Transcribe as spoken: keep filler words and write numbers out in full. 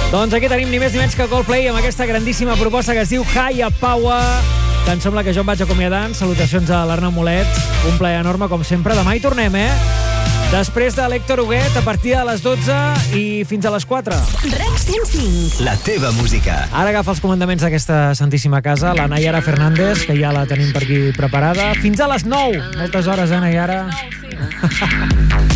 Doncs aquí tenim ni més ni menys que Coldplay amb aquesta grandíssima proposta que es diu Higher Power, cançó amb la que jo em vaig acomiadant. Salutacions a l'Arnau Molet, un plaer enorme com sempre. Demà hi tornem, eh? Després de l'Héctor Huguet, a partir de les dotze i fins a les quatre. REC cent cinc. La teva música. Ara agafa els comandaments d'aquesta santíssima casa, la Nayara Fernández, que ja la tenim per aquí preparada. Fins a les nou. Moltes hores, eh, Nayara? Nou, sí.